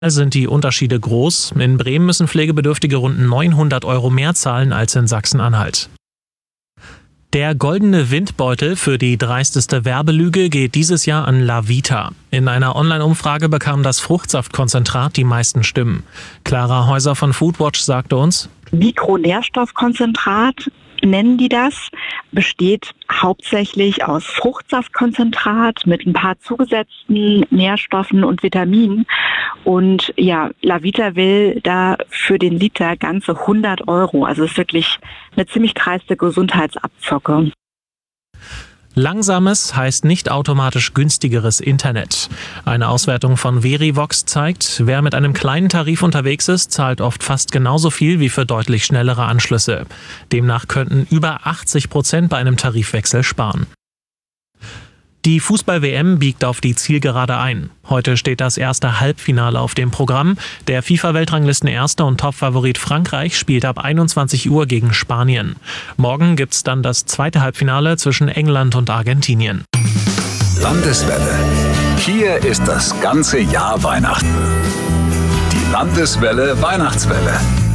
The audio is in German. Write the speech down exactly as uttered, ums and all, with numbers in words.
Sind die Unterschiede groß. In Bremen müssen Pflegebedürftige rund neunhundert Euro mehr zahlen als in Sachsen-Anhalt. Der goldene Windbeutel für die dreisteste Werbelüge geht dieses Jahr an LaVita. In einer Online-Umfrage bekam das Fruchtsaftkonzentrat die meisten Stimmen. Clara Häuser von Foodwatch sagte uns: Mikronährstoffkonzentrat nennen die das, besteht hauptsächlich aus Fruchtsaftkonzentrat mit ein paar zugesetzten Nährstoffen und Vitaminen. Und ja, LaVita will da für den Liter ganze hundert Euro. Also es ist wirklich eine ziemlich dreiste Gesundheitsabzocke. Langsames heißt nicht automatisch günstigeres Internet. Eine Auswertung von Verivox zeigt, wer mit einem kleinen Tarif unterwegs ist, zahlt oft fast genauso viel wie für deutlich schnellere Anschlüsse. Demnach könnten über achtzig Prozent bei einem Tarifwechsel sparen. Die Fußball-W M biegt auf die Zielgerade ein. Heute steht das erste Halbfinale auf dem Programm. Der FIFA-Weltranglisten-Erster und Topfavorit Frankreich spielt ab einundzwanzig Uhr gegen Spanien. Morgen gibt's dann das zweite Halbfinale zwischen England und Argentinien. Landeswelle. Hier ist das ganze Jahr Weihnachten. Die Landeswelle Weihnachtswelle.